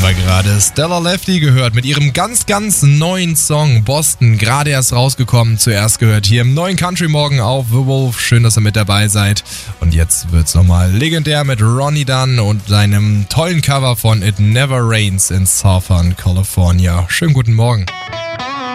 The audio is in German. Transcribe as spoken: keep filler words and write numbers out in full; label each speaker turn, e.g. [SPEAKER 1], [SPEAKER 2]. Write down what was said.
[SPEAKER 1] haben wir gerade Stellar Lefty gehört mit ihrem ganz, ganz neuen Song Boston. Gerade erst rausgekommen, zuerst gehört hier im neuen Country Morgen auf The Wolf. Schön, dass ihr mit dabei seid. Und jetzt wird's nochmal legendär mit Ronnie Dunn und seinem tollen Cover von It Never Rains in Southern California. Schönen guten Morgen.